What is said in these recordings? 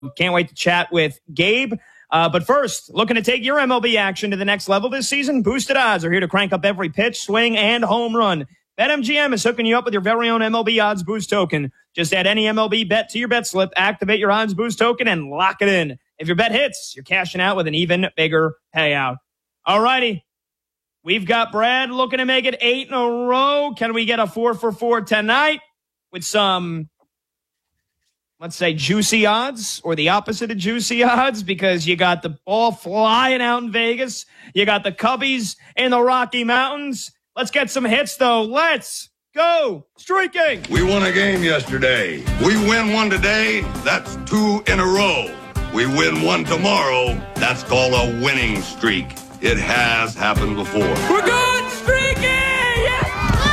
Can't wait to chat with Gabe. But first, looking to take your MLB action to the next level this season? Boosted Odds are here to crank up every pitch, swing, and home run. BetMGM is hooking you up with your very own MLB Odds Boost token. Just add any MLB bet to your bet slip, activate your Odds Boost token, and lock it in. If your bet hits, you're cashing out with an even bigger payout. All righty. We've got Brad looking to make it 8 in a row. Can we get a 4 for 4 tonight with some, let's say, juicy odds, or the opposite of juicy odds, because you got the ball flying out in Vegas. You got the Cubbies in the Rocky Mountains. Let's get some hits, though. Let's go streaking. We won a game yesterday. We win one today. That's 2 in a row. We win one tomorrow. That's called a winning streak. It has happened before. We're good streaking! Yes!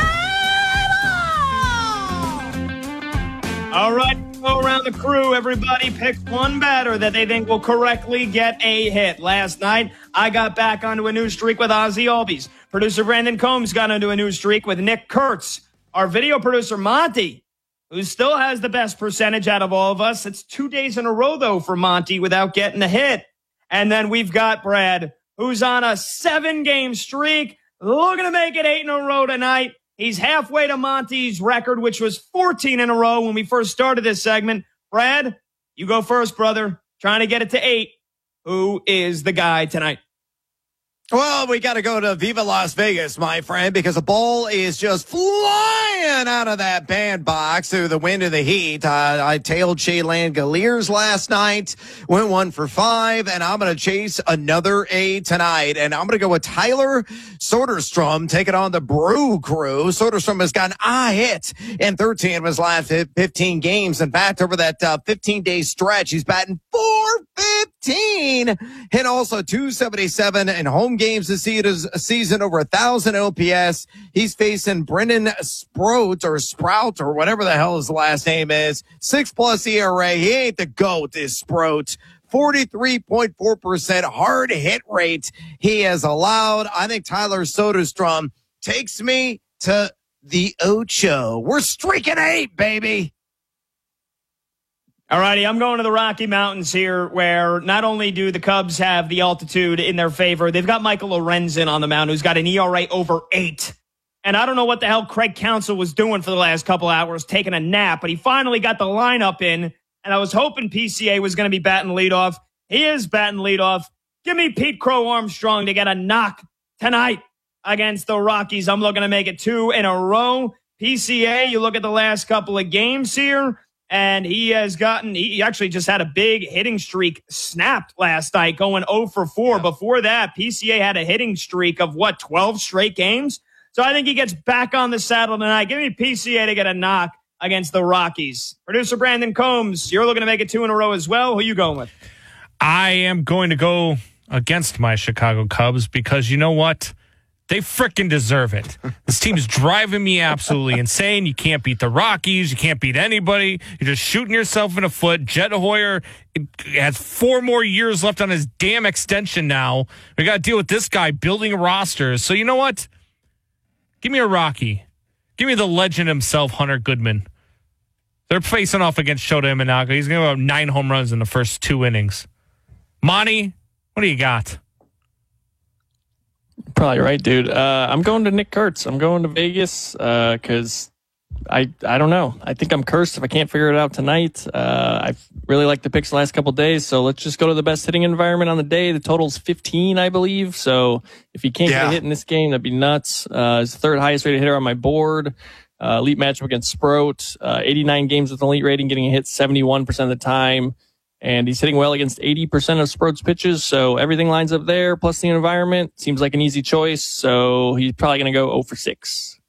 All right, go around the crew. Everybody picks one batter that they think will correctly get a hit. Last night, I got back onto a new streak with Ozzy Albies. Producer Brandon Combs got onto a new streak with Nick Kurtz. Our video producer, Monty, who still has the best percentage out of all of us. It's 2 days in a row, though, for Monty without getting a hit. And then we've got Brad, who's on a 7-game streak, looking to make it 8 in a row tonight. He's halfway to Monty's record, which was 14 in a row when we first started this segment. Brad, you go first, brother. Trying to get it to 8. Who is the guy tonight? Well, we got to go to Viva Las Vegas, my friend, because the ball is just flying out of that bandbox through the wind of the heat. I tailed Shea Langoliers last night, went 1 for 5, and I'm going to chase another A tonight. And I'm going to go with Tyler Soderstrom, taking on the Brew Crew. Soderstrom has gotten a hit in 13 of his last 15 games. In fact, over that 15-day stretch, he's batting .415, hit also .277 in home games this season, over 1,000 OPS. He's facing Brendan Sprout or whatever the hell his last name is. 6+ ERA. He ain't the GOAT, is Sprout. 43.4% hard hit rate he has allowed. I think Tyler Soderstrom takes me to the Ocho. We're streaking 8, baby. All righty, I'm going to the Rocky Mountains here, where not only do the Cubs have the altitude in their favor, they've got Michael Lorenzen on the mound, who's got an ERA over 8. And I don't know what the hell Craig Counsell was doing for the last couple hours, taking a nap, but he finally got the lineup in, and I was hoping PCA was going to be batting leadoff. He is batting leadoff. Give me Pete Crow Armstrong to get a knock tonight against the Rockies. I'm looking to make it 2 in a row. PCA, you look at the last couple of games here, and he actually just had a big hitting streak snapped last night, going 0 for 4. Yeah. Before that, PCA had a hitting streak of 12 straight games? So I think he gets back on the saddle tonight. Give me PCA to get a knock against the Rockies. Producer Brandon Combs, you're looking to make it 2 in a row as well. Who are you going with? I am going to go against my Chicago Cubs because you know what? They frickin' deserve it. This team is driving me absolutely insane. You can't beat the Rockies. You can't beat anybody. You're just shooting yourself in the foot. Jed Hoyer has 4 more years left on his damn extension now. We got to deal with this guy building rosters. So you know what? Give me a Rocky. Give me the legend himself, Hunter Goodman. They're facing off against Shota Imanaga. He's going to have 9 home runs in the first 2 innings. Monty, what do you got? Probably right, dude. I'm going to Nick Kurtz. I'm going to Vegas because I don't know. I think I'm cursed if I can't figure it out tonight. I've really liked the picks the last couple of days, so let's just go to the best hitting environment on the day. The total's 15, I believe. So if he can't get a hit in this game, that'd be nuts. He's the 3rd highest rated hitter on my board. Elite matchup against Sprout. 89 games with an elite rating, getting a hit 71% of the time. And he's hitting well against 80% of Sprout's pitches, so everything lines up there, plus the environment. Seems like an easy choice, so he's probably going to go 0 for 6.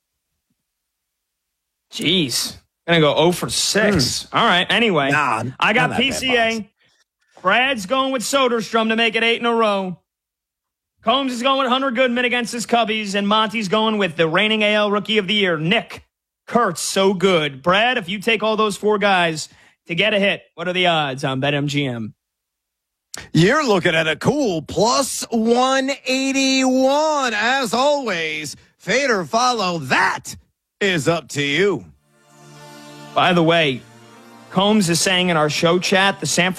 Jeez. Going to go 0 for 6. All right, anyway. I got PCA. Brad's going with Soderstrom to make it 8 in a row. Combs is going with Hunter Goodman against his Cubbies, and Monty's going with the reigning AL Rookie of the Year, Nick Kurtz. So good. Brad, if you take all those 4 guys to get a hit, what are the odds on BetMGM? You're looking at a cool plus 181. As always, fade or follow, that is up to you. By the way, Combs is saying in our show chat, the San